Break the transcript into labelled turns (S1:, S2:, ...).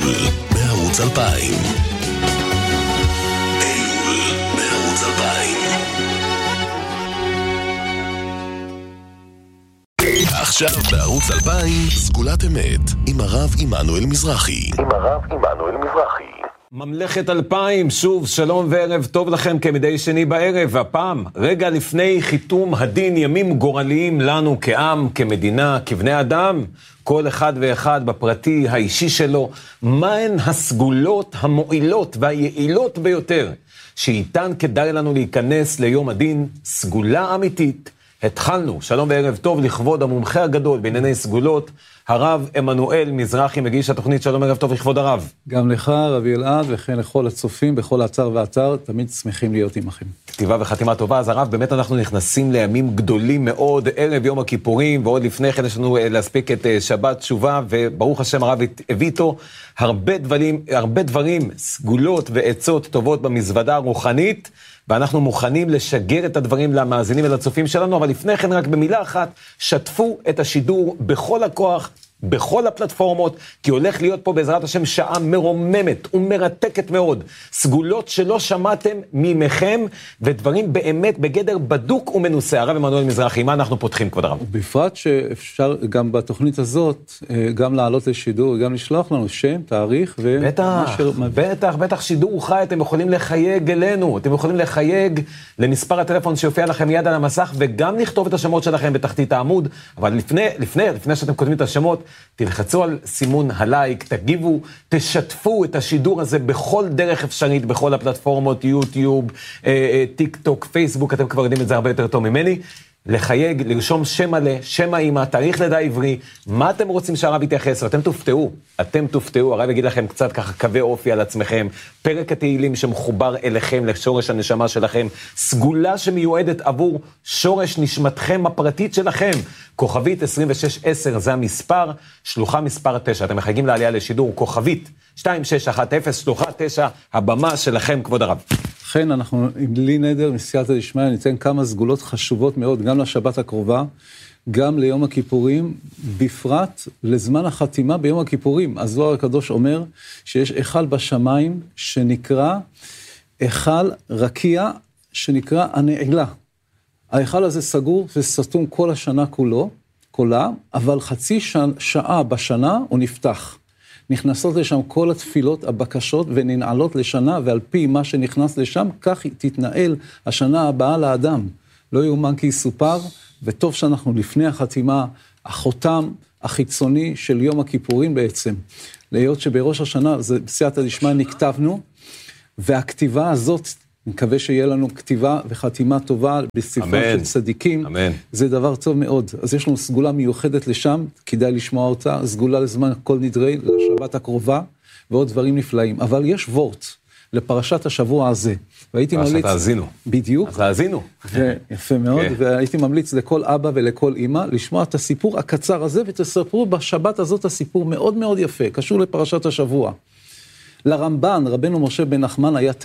S1: בערוץ 2000. אלול בערוץ 2000. עכשיו בערוץ 2000 סגולת אמת עם הרב עמנואל מזרחי.
S2: ממלכת 2000, שוב שלום וערב טוב לכם כמדי שני בערב, הפעם רגע לפני חיתום הדין, ימים גורליים לנו כעם, כמדינה, כבני אדם, כל אחד ואחד בפרטי האישי שלו. מהן הסגולות המועילות והיעילות ביותר שאיתן כדאי לנו להיכנס ליום הדין? סגולה אמיתית. התחלנו, שלום וערב טוב, לכבוד המומחה הגדול בענייני סגולות, הרב עמנואל מזרחי, מגיש התוכנית. שלום ערב טוב לכבוד הרב.
S3: גם לך רבי אלעד וכן לכל הצופים בכל אתר ואתר, תמיד שמחים להיות עמכם. כתיבה
S2: וחתימה טובה. אז הרב, באמת אנחנו נכנסים לימים גדולים מאוד, ערב יום הכיפורים, ועוד לפני כן יש לנו להספיק את שבת תשובה, וברוך השם הרב הביא איתו הרבה דברים, סגולות ועצות טובות במזוודה הרוחנית, ואנחנו מוכנים לשגר את הדברים למאזינים ולצופים שלנו. אבל לפני כן רק במילה אחת, שתפו את השידור בכל הכוח, בכל הפלטפורמות, כי הולך להיות פה בעזרת השם שעה מרוממת ומרתקת מאוד. סגולות שלא שמעתם ממכם, ודברים באמת בגדר בדוק ומנוסה. הרב עמנואל מזרחי, מה אנחנו פותחים כבוד הרב?
S3: בפרט שאפשר גם בתוכנית הזאת, גם לעלות לשידור, גם לשלוח לנו שם, תאריך
S2: בטח שידור חי, אתם יכולים לחייג אלינו, אתם יכולים לחייג למספר הטלפון שיופיע לכם מיד על המסך, וגם לכתוב את השמות שלכם בתחתית העמוד. אבל לפני שאתם כותבים את השמות, תלחצו על סימון הלייק, תגיבו, תשתפו את השידור הזה בכל דרך אפשרית, בכל הפלטפורמות, יוטיוב, טיק טוק, פייסבוק, אתם כבר יודעים את זה הרבה יותר טוב ממני. לחייג, לרשום שם מלא, שם האמא, תאריך לידה עברי, מה אתם רוצים שהרב יתייחס? אתם תופתעו, הרב יגיד לכם קצת ככה קווי אופי על עצמכם, פרק התהילים שמחובר אליכם, לשורש הנשמה שלכם, סגולה שמיועדת עבור שורש נשמתכם הפרטית שלכם, כוכבית 2610 זה המספר, שלוחה מספר 9, אתם מחייגים לעלייה לשידור, כוכבית 2610, שלוחה 9, הבמה שלכם כבוד הרב.
S3: לכן אנחנו, עם לי נדר, מסייעתא דשמיא, ניתן כמה סגולות חשובות מאוד, גם לשבת הקרובה, גם ליום הכיפורים, בפרט לזמן החתימה ביום הכיפורים. הזוהר הקדוש אומר שיש היכל בשמיים שנקרא, היכל רקיע שנקרא הנעילה. ההיכל הזה סגור וסתום כל השנה כולה, אבל חצי שעה בשנה הוא נפתח. נכנסות לשם כל התפילות, הבקשות, וננעלות לשנה, ועל פי מה שנכנס לשם, כך תתנהל השנה הבאה לאדם. לא יאומן כי יסופר, וטוב שאנחנו לפני החתימה, החותם החיצוני של יום הכיפורים בעצם. להיות שבראש השנה, זה בסייעתא דשמיא נכתבנו, והכתיבה הזאת, אני מקווה שיהיה לנו כתיבה וחתימה טובה בספר של צדיקים.
S2: אמן.
S3: זה דבר טוב מאוד. אז יש לנו סגולה מיוחדת לשם, כדאי לשמוע אותה, סגולה לזמן כל נדרי, לשבת הקרובה, ועוד דברים נפלאים. אבל יש וורט לפרשת השבוע הזה. והייתי ממליץ...
S2: תאזינו.
S3: בדיוק.
S2: אז תאזינו.
S3: יפה מאוד, והייתי ממליץ לכל אבא ולכל אמא, לשמוע את הסיפור הקצר הזה, ותספרו בשבת הזאת הסיפור מאוד מאוד יפה, קשור לפרשת השבוע. לרמב"ן, רבנו משה בן נחמן היה